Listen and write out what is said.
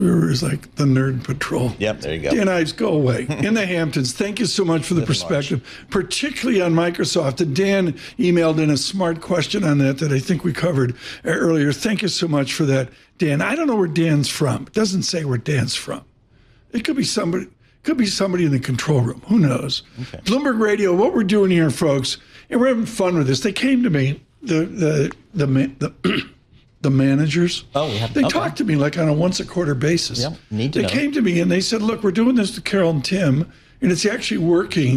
We were like the Nerd Patrol. Yep, there you go. Dan Ives, go away. In the Hamptons, thank you so much for the perspective, particularly on Microsoft. And Dan emailed in a smart question on that I think we covered earlier. Thank you so much for that, Dan. I don't know where Dan's from. It doesn't say where Dan's from. It could be somebody. In the control room. Who knows? Okay. Bloomberg Radio, what we're doing here, folks, and we're having fun with this. They came to me, the managers. They talk to me like on a once a quarter basis. Yep, need to know. They came to me and they said, look, we're doing this to Carol and Tim, and it's actually working.